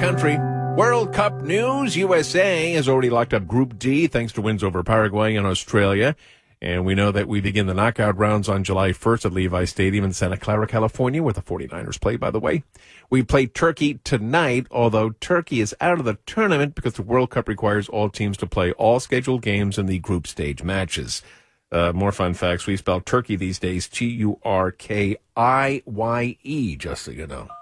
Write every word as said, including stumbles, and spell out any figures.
country. World Cup news. U S A has already locked up Group D thanks to wins over Paraguay and Australia. And we know that we begin the knockout rounds on July first at Levi Stadium in Santa Clara, California, where the 49ers play, by the way. We play Turkey tonight, although Turkey is out of the tournament because the World Cup requires all teams to play all scheduled games in the group stage matches. Uh, more fun facts. We spell Turkey these days T U R K I Y E, just so you know.